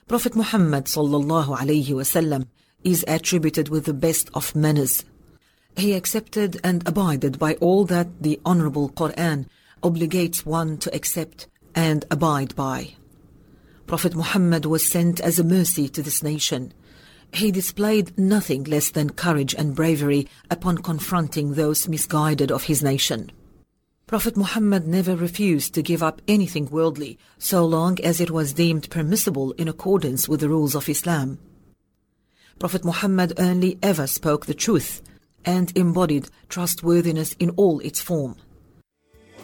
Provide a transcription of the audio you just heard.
Prophet Muhammad sallallahu alayhi wasallam is attributed with the best of manners. He accepted and abided by all that the Honorable Quran obligates one to accept and abide by. Prophet Muhammad was sent as a mercy to this nation. He displayed nothing less than courage and bravery upon confronting those misguided of his nation. Prophet Muhammad never refused to give up anything worldly so long as it was deemed permissible in accordance with the rules of Islam. Prophet Muhammad only ever spoke the truth and embodied trustworthiness in all its form.